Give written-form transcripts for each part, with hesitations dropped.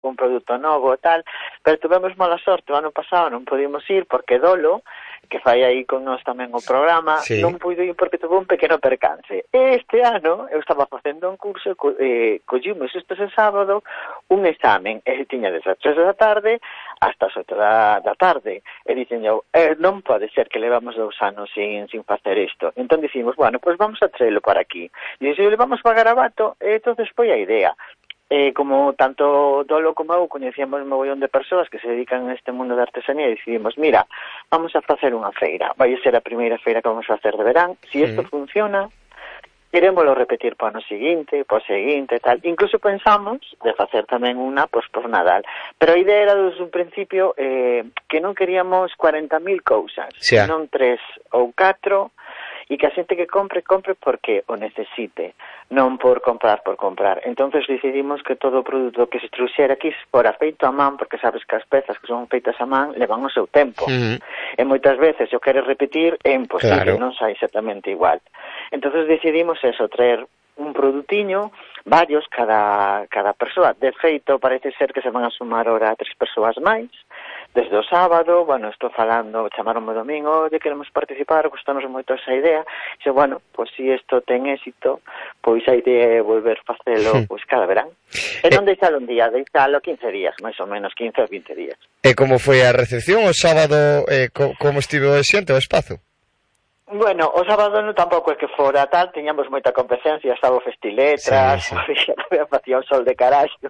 un produto novo e tal, pero tivemos mala sorte, o ano pasado non pudimos ir porque Dolo, que fai aí con nós tamén o programa, non puido ir porque tuvo un pequeno percance. E este ano eu estaba facendo un curso, collimos este sábado un examen, e tiña desde as 3 da tarde hasta as 8 da tarde, e dicen eu, non pode ser que levamos 2 anos sin facer isto. Entón dicimos, bueno, pois vamos a traerlo para aquí. E se levamos para Garabato, entonces foi a idea. Como tanto Dolo como eu coñecíamos un mogollón de persoas que se dedican a este mundo de artesanía e decidimos, mira, vamos a facer unha feira, vai ser a primeira feira que vamos a facer de verán, se isto funciona, querémoslo repetir para o ano seguinte, para o seguinte, tal. Incluso pensamos de facer tamén unha por Nadal, pero a idea era desde un principio que non queríamos 40.000 cousas, non 3 ou 4, e que a xente que compre porque o necesite, non por comprar. Entonces decidimos que todo o produto que se trouxera aquí fora feito a man, porque sabes que as pezas que son feitas a man levan o seu tempo. E moitas veces, se o queres repetir, é imposible, non sai exactamente igual. Entonces decidimos eso, traer un produtiño, varios, cada persoa. De feito, parece ser que se van a sumar ahora 3 persoas máis, desde o sábado, bueno, estou falando, chamaronme o domingo, queremos participar, gustanos moito esa idea, e bueno, pois se isto ten éxito, pois a idea é volver facelo pois cada verán. E non deixalo un día, deixalo 15 días, máis ou menos, 15 ou 20 días. E como foi a recepción o sábado, como estivo o xente, o espazo? Bueno, o sábado non tampouco é que fora tal, tiñamos moita competencia, estaba o Festiletras, facía un sol de caraxo,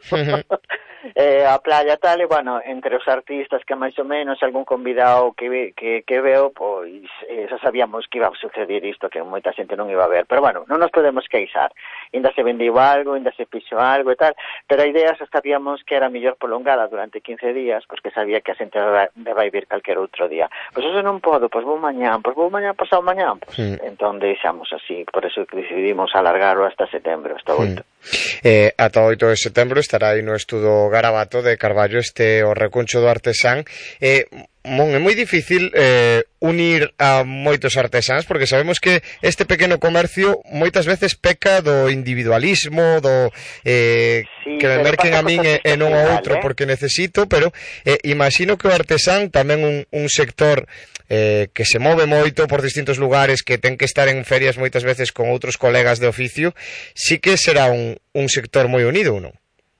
a playa tal, e bueno, entre os artistas que máis ou menos, algún convidado que veo, pois xa sabíamos que iba a suceder isto, que moita xente non iba a ver, pero bueno, non nos podemos queixar, ainda se vendeu algo, ainda se fixo algo e tal, pero a idea xa sabíamos que era mellor prolongada durante 15 días, porque sabía que a xente vai vir calquer outro día. Pois eso non podo, pois vou mañán, pasado mañán, pues, entón deixamos así, por eso que decidimos alargarlo hasta setembro, hasta 8. Ata 8 de setembro estará aí no estudo Garabato de Carballo o recuncho do artesán. É moi difícil unir a moitos artesáns, porque sabemos que este pequeno comercio moitas veces peca do individualismo, do que me merquen a min e non a outro porque necesito, pero imagino que o artesán tamén un sector que se move moito por distintos lugares, que ten que estar en ferias moitas veces con outros colegas de oficio, sí que será un sector moi unido, non?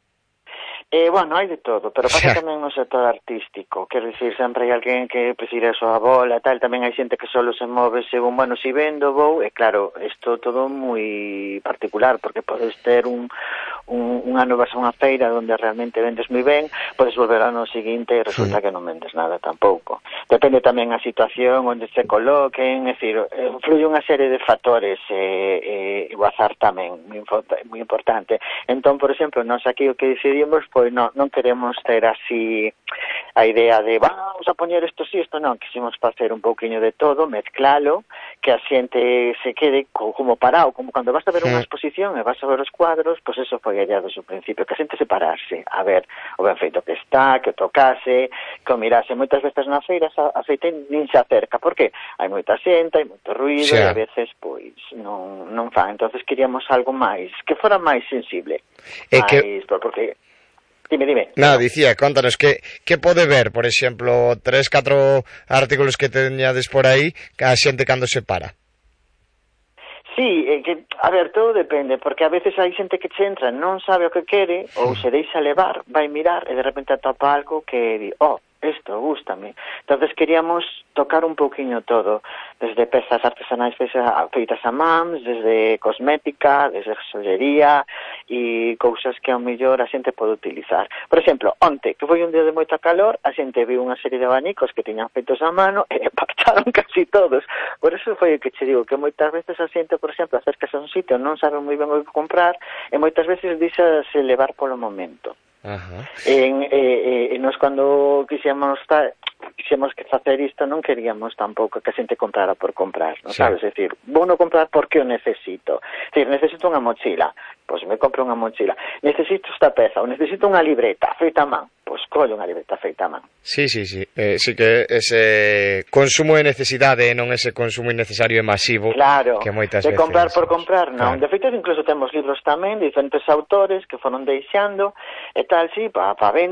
Bueno, hai de todo, pero pasa tamén no sector artístico, quero dicir, sempre hai alguén que prefire a súa bola, tal, tamén hai xente que solo se move según, bueno, si vendo, vou, e claro, isto todo moi particular, porque podes ter un ano vas a unha feira onde realmente vendes moi ben, podes volver ao ano seguinte e resulta que non vendes nada tampouco. Depende tamén a situación onde se coloquen, é dicir, influye unha serie de factores, e o azar tamén, moi importante. Entón, por exemplo, nós aquí o que decidimos, pois non queremos ter así a idea de vamos a poñer isto si, isto non, quisimos facer un pouquiño de todo, mezclalo, que a xente se quede como parado, como cando vas a ver unha exposición e vas a ver os cuadros, pois eso foi a idea desde o principio, que a xente se parase a ver o ben feito que está, que o tocase, que o mirase. Moitas veces na feira a feita nin se acerca, porque hai moita xente, hai moito ruido, e a veces pois non fa. Entonces queríamos algo máis, que fora máis sensible, porque Dime. Nada, dicía, contanos, que pode ver, por exemplo, 3-4 artículos que teñades por aí, que a xente cando se para? Sí, a ver, todo depende, porque a veces hai xente que che entra, non sabe o que quere, ou se deixa levar, vai mirar, e de repente atopa algo que di, isto, gústame. Entonces queríamos tocar un pouquiño todo, desde pezas artesanais feitas a mans, desde cosmética, desde xollería e cousas que ao mellor a xente pode utilizar. Por exemplo, onte, que foi un día de moita calor, a xente viu unha serie de abanicos que tiñan feitos a mano e pactaron casi todos. Por eso foi o que che digo, que moitas veces a xente, por exemplo, acercase a un sitio, non sabe moi ben o que comprar e moitas veces deixase levar polo momento. E nós cando quixemos que facer isto non queríamos tampouco que a xente comprara por comprar, non sabes? É dicir, vou non comprar porque o necesito. É dicir, necesito unha mochila, pois me compro unha mochila. Necesito esta peza, ou necesito unha libreta feita a man, pois escollo unha libreta feita a man. Sí, sí que ese consumo de necesidade e non ese consumo innecesario e masivo, claro, que moitas de veces... comprar por comprar, non. Claro. De feito, incluso temos libros tamén de diferentes autores que foron deixando e tal, sí, para